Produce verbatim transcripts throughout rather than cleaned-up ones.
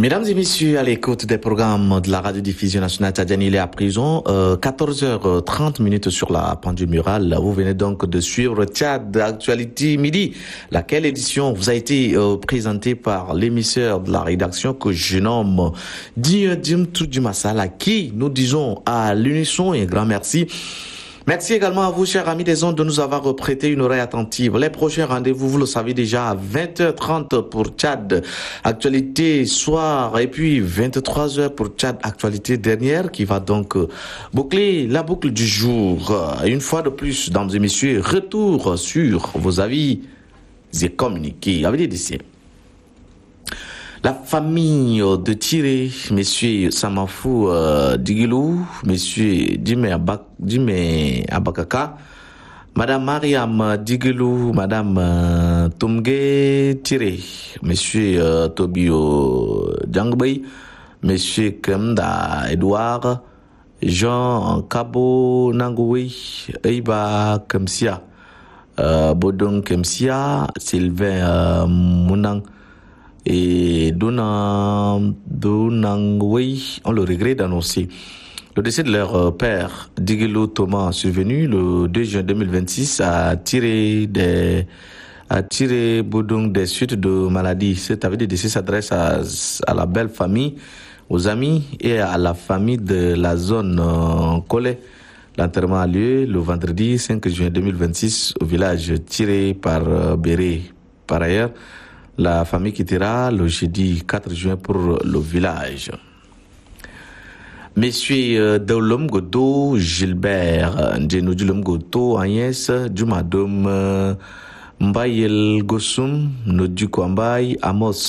Mesdames et messieurs, à l'écoute des programmes de la radiodiffusion nationale tchadienne, il est à présent euh, quatorze heures trente minutes sur la pendule murale. Vous venez donc de suivre Tchad Actualité Midi, laquelle édition vous a été euh, présentée par l'émisseur de la rédaction que je nomme Diadim Toudjimassal, à qui nous disons à l'unisson un grand merci. Merci également à vous, chers amis des ondes, de nous avoir prêté une oreille attentive. Les prochains rendez-vous, vous le savez déjà, à vingt heures trente pour Tchad Actualité soir, et puis vingt-trois heures pour Tchad Actualité dernière, qui va donc boucler la boucle du jour. Une fois de plus, mesdames et messieurs, retour sur vos avis et communiqués avec les décès. La famille de Tiré, messieurs Samafou euh, Digilou, messieurs Dime Abakaka, madame Mariam Digilou, madame euh, Tumge Tiré, monsieur euh, Tobio Djangbay, monsieur Kemda Edouard, Jean Kabo Nangoui, Eiba Kemsia, euh, Bodong Kemsia, Sylvain euh, Mounang, et Donang Donangwei ont le regret d'annoncer le décès de leur père, Digelo Thomas, survenu le deux juin deux mille vingt-six, a tiré des a tiré Bodong des suites de maladie. Cet avis de décès s'adresse à, à la belle famille, aux amis et à la famille de la zone euh, Collet. L'enterrement a lieu le vendredi cinq juin deux mille vingt-six au village tiré par euh, Béré. Par ailleurs, la famille quittera le jeudi quatre juin pour le village. Messieurs euh, Daulom Godo, Gilbert, Ndjenodulom Godo, Agnès, Dumadom, euh, Mbayel Gossum, Nodu Kwambay, Amos,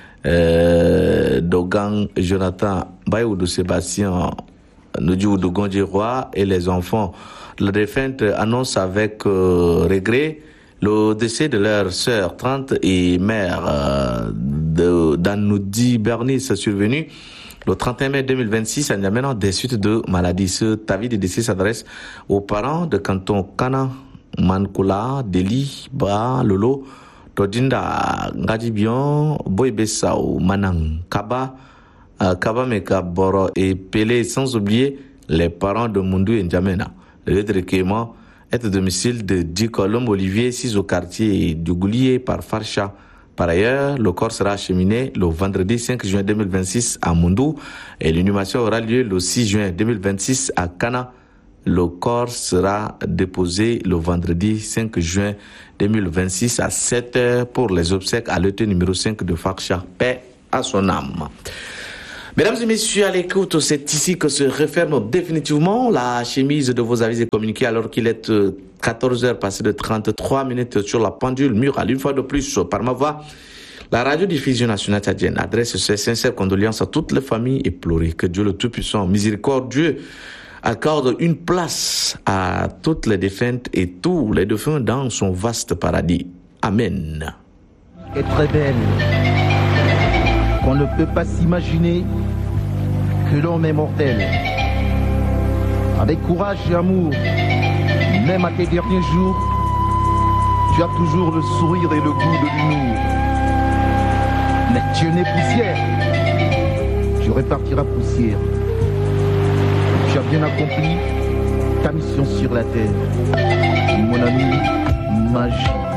euh, Dogang, Jonathan, Mbayoudou Sébastien, Nodu Dogonjiroy et les enfants. La défunte annonce avec euh, regret le décès de leur sœur trente et mère euh, d'Anoudi Bernice survenu le trente et un mai deux mille vingt-six en amenant des suites de maladies. Cet avis de décès s'adresse aux parents de canton Kana, Mankula, Deli, Ba, Lolo, Todinda, Ngadibion, Boybessao, Manang, Kaba, euh, Kaba Meka, Boro et Pelé, sans oublier les parents de Mundu et N'Djamena. Le recueillement est au domicile de Dicolom Olivier, six au quartier du Goulier par Farcha. Par ailleurs, le corps sera acheminé le vendredi cinq juin deux mille vingt-six à Mundou et l'inhumation aura lieu le six juin deux mille vingt-six à Kana. Le corps sera déposé le vendredi cinq juin deux mille vingt-six à sept heures pour les obsèques à l'E T numéro cinq de Farcha. Paix à son âme. Mesdames et messieurs, à l'écoute, c'est ici que se referme définitivement la chemise de vos avis et communiqués alors qu'il est quatorze heures passées de trente-trois minutes sur la pendule murale. Une fois de plus, par ma voix, la radiodiffusion nationale tchadienne adresse ses sincères condoléances à toutes les familles éplorées. Que Dieu le Tout-Puissant, miséricordieux, accorde une place à toutes les défuntes et tous les défunts dans son vaste paradis. Amen. Est très belle. Qu'on ne peut pas s'imaginer que l'homme est mortel. Avec courage et amour, même à tes derniers jours, tu as toujours le sourire et le goût de l'humour. Mais tu n'es poussière, tu repartiras poussière. Tu as bien accompli ta mission sur la terre. Mon ami, magie.